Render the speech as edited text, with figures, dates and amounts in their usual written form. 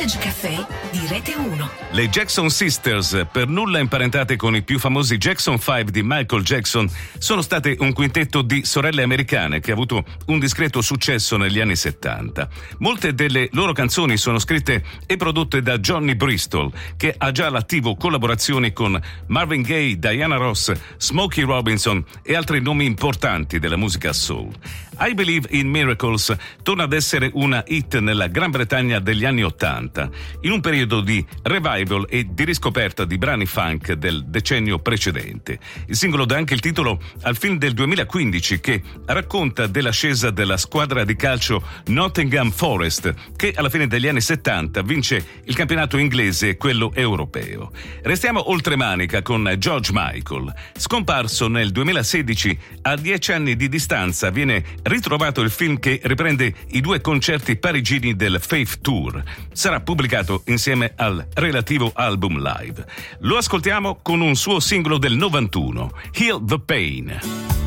Vintage Caffè di Rete 1. Le Jackson Sisters, per nulla imparentate con i più famosi Jackson 5 di Michael Jackson, sono state un quintetto di sorelle americane che ha avuto un discreto successo negli anni 70. Molte delle loro canzoni sono scritte e prodotte da Johnny Bristol, che ha già all'attivo collaborazioni con Marvin Gaye, Diana Ross, Smokey Robinson e altri nomi importanti della musica soul. I Believe in Miracles torna ad essere una hit nella Gran Bretagna degli anni 80, in un periodo di revival e di riscoperta di brani funk del decennio precedente. Il singolo dà anche il titolo al film del 2015 che racconta dell'ascesa della squadra di calcio Nottingham Forest, che alla fine degli anni 70 vince il campionato inglese e quello europeo. Restiamo oltre manica con George Michael. Scomparso nel 2016, a 10 anni di distanza viene ritrovato il film che riprende i 2 concerti parigini del Faith Tour. Sarà pubblicato insieme al relativo album live. Lo ascoltiamo con un suo singolo del 91, Heal the Pain.